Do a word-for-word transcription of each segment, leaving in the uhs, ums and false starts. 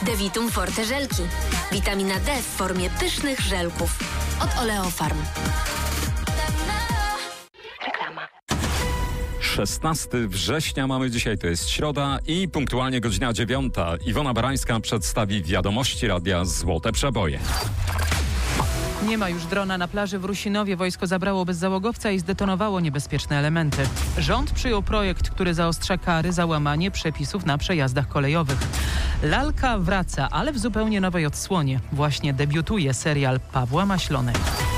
Devitum Forte żelki. Witamina D w formie pysznych żelków. Od Oleofarm. Reklama. szesnastego września mamy dzisiaj, to jest środa i punktualnie godzina dziewiąta. Iwona Barańska przedstawi wiadomości Radia Złote Przeboje. Nie ma już drona na plaży w Rusinowie. Wojsko zabrało bezzałogowca i zdetonowało niebezpieczne elementy. Rząd przyjął projekt, który zaostrza kary za łamanie przepisów na przejazdach kolejowych. Lalka wraca, ale w zupełnie nowej odsłonie. Właśnie debiutuje serial Pawła Maślony.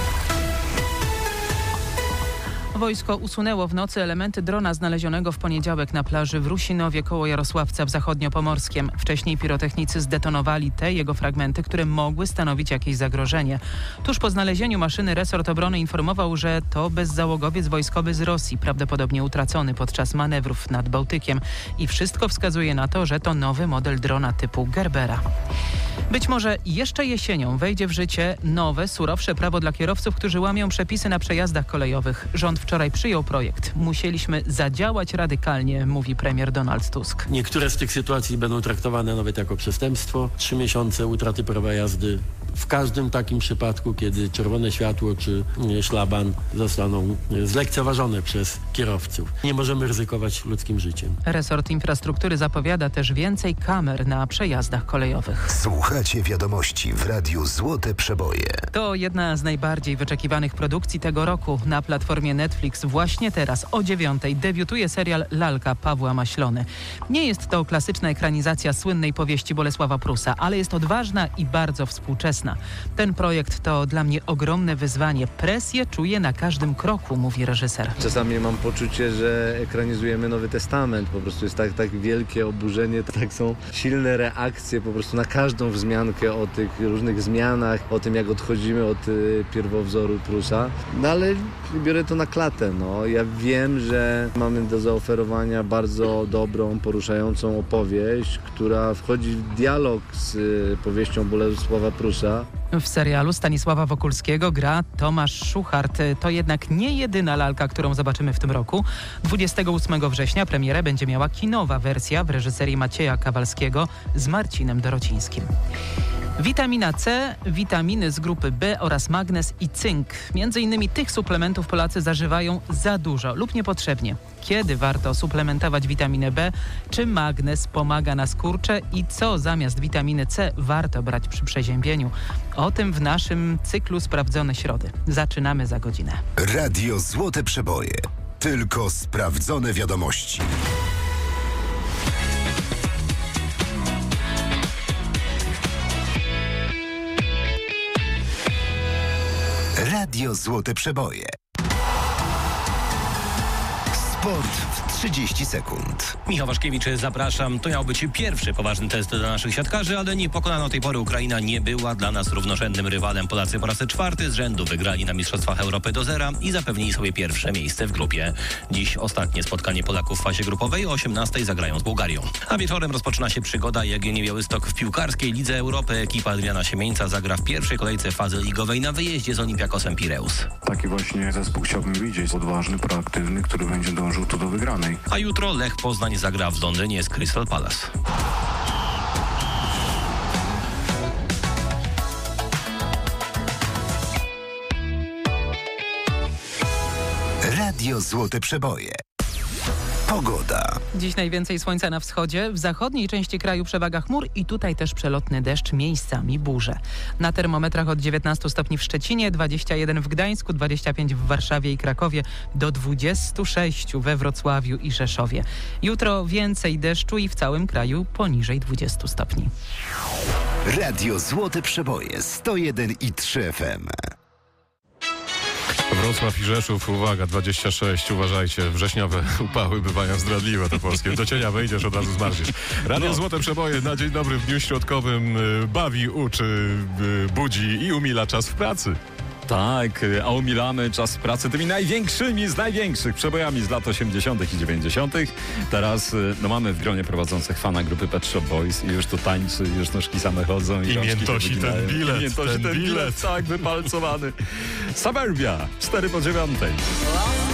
Wojsko usunęło w nocy elementy drona znalezionego w poniedziałek na plaży w Rusinowie koło Jarosławca w Zachodniopomorskiem. Wcześniej pirotechnicy zdetonowali te jego fragmenty, które mogły stanowić jakieś zagrożenie. Tuż po znalezieniu maszyny resort obrony informował, że to bezzałogowiec wojskowy z Rosji, prawdopodobnie utracony podczas manewrów nad Bałtykiem. I wszystko wskazuje na to, że to nowy model drona typu Gerbera. Być może jeszcze jesienią wejdzie w życie nowe, surowsze prawo dla kierowców, którzy łamią przepisy na przejazdach kolejowych. Rząd wczoraj przyjął projekt. Musieliśmy zadziałać radykalnie, mówi premier Donald Tusk. Niektóre z tych sytuacji będą traktowane nawet jako przestępstwo. Trzy miesiące utraty prawa jazdy. W każdym takim przypadku, kiedy czerwone światło czy szlaban zostaną zlekceważone przez kierowców. Nie możemy ryzykować ludzkim życiem. Resort Infrastruktury zapowiada też więcej kamer na przejazdach kolejowych. Słuchacie wiadomości w Radiu Złote Przeboje. To jedna z najbardziej wyczekiwanych produkcji tego roku. Na platformie Netflix właśnie teraz o dziewiątej debiutuje serial Lalka Pawła Maślony. Nie jest to klasyczna ekranizacja słynnej powieści Bolesława Prusa, ale jest odważna i bardzo współczesna. Ten projekt to dla mnie ogromne wyzwanie. Presję czuję na każdym kroku, mówi reżyser. Czasami mam poczucie, że ekranizujemy Nowy Testament. Po prostu jest tak, tak wielkie oburzenie, tak są silne reakcje po prostu na każdą wzmiankę o tych różnych zmianach, o tym, jak odchodzimy od y, pierwowzoru Prusa. No ale biorę to na klatę. No. Ja wiem, że mamy do zaoferowania bardzo dobrą, poruszającą opowieść, która wchodzi w dialog z y, powieścią Bolesława Prusa. W serialu Stanisława Wokulskiego gra Tomasz Szuchart. To jednak nie jedyna lalka, którą zobaczymy w tym roku. dwudziestego ósmego września premierę będzie miała kinowa wersja w reżyserii Macieja Kawalskiego z Marcinem Dorocińskim. Witamina C, witaminy z grupy B oraz magnez i cynk. Między innymi tych suplementów Polacy zażywają za dużo lub niepotrzebnie. Kiedy warto suplementować witaminę B? Czy magnez pomaga na skurcze? I co zamiast witaminy C warto brać przy przeziębieniu? O tym w naszym cyklu Sprawdzone Środy. Zaczynamy za godzinę. Radio Złote Przeboje. Tylko sprawdzone wiadomości. Radio Złote Przeboje. Sport w trzydzieści sekund. Michał Waszkiewicz, zapraszam. To miał być pierwszy poważny test dla naszych siatkarzy, ale niepokonana do tej pory Ukraina nie była dla nas równorzędnym rywalem. Polacy po raz czwarty z rzędu wygrali na Mistrzostwach Europy do zera i zapewnili sobie pierwsze miejsce w grupie. Dziś ostatnie spotkanie Polaków w fazie grupowej. O osiemnastej zagrają z Bułgarią. A wieczorem rozpoczyna się przygoda Jagiellonii Białystok w piłkarskiej Lidze Europy. Ekipa Adriana Siemieńca zagra w pierwszej kolejce fazy ligowej na wyjeździe z Olympiakosem Pireus. Taki właśnie zespół chciałbym widzieć. Odważny, proaktywny, który będzie dążył tu do wygranej. A jutro Lech Poznań zagra w Londynie z Crystal Palace. Radio Złote Przeboje. Pogoda. Dziś najwięcej słońca na wschodzie, w zachodniej części kraju przewaga chmur i tutaj też przelotny deszcz, miejscami burze. Na termometrach od dziewiętnastu stopni w Szczecinie, dwadzieścia jeden w Gdańsku, dwadzieścia pięć w Warszawie i Krakowie, do dwudziestu sześciu we Wrocławiu i Rzeszowie. Jutro więcej deszczu i w całym kraju poniżej dwudziestu stopni. Radio Złote Przeboje, sto jeden i trzy F M. Wrocław i Rzeszów, uwaga, dwadzieścia sześć, uważajcie, wrześniowe upały bywają zdradliwe te polskie. Do cienia wejdziesz, od razu zmarzniesz. Radio no. Złote Przeboje na dzień dobry w dniu środkowym bawi, uczy, budzi i umila czas w pracy. Tak, a umilamy czas pracy tymi największymi z największych przebojami z lat osiemdziesiątych i dziewięćdziesiątych. Teraz no, mamy w gronie prowadzących fana grupy Pet Shop Boys i już tu tańczy, już nóżki same chodzą. I, I miętosi ten bilet, I miętosi ten, ten bilet, bilet. tak, wypalcowany. Suburbia, cztery po dziewiątej.